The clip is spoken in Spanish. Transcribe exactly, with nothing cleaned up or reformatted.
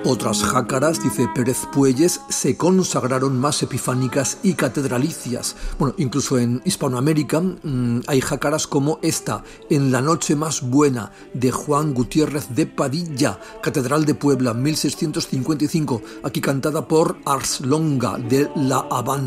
Otras jácaras, dice Pérez Puelles, se consagraron más epifánicas y catedralicias. Bueno, incluso en Hispanoamérica mmm, hay jácaras como esta, En la noche más buena, de Juan Gutiérrez de Padilla, Catedral de Puebla, mil seiscientos cincuenta y cinco, aquí cantada por Ars Longa de La Habana.